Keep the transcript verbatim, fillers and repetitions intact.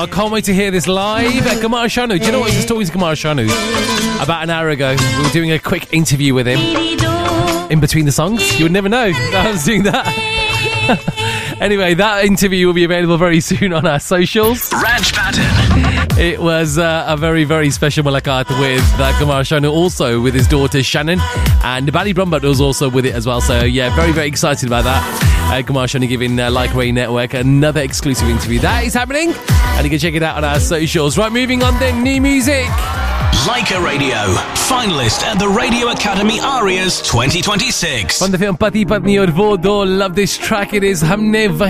I can't wait to hear this live at Kumar Sanu. Do you know what? I was talking to Kumar Sanu about an hour ago. We were doing a quick interview with him in between the songs. You would never know that I was doing that. Anyway, that interview will be available very soon on our socials. Raj Patten. It was uh, a very, very special Malakat with uh, Kumar Sanu, also with his daughter Shannon, and Bali Brumbat was also with it as well. So yeah, very, very excited about that. Uh, Kumar Sanu giving uh, Like Ray Network another exclusive interview. That is happening, and you can check it out on our socials. Right, moving on then, new music. Leica Radio, finalist at the Radio Academy Arias twenty twenty-six. From the film Pati Patni aur Wo Do, love this track. It is Humne Wahi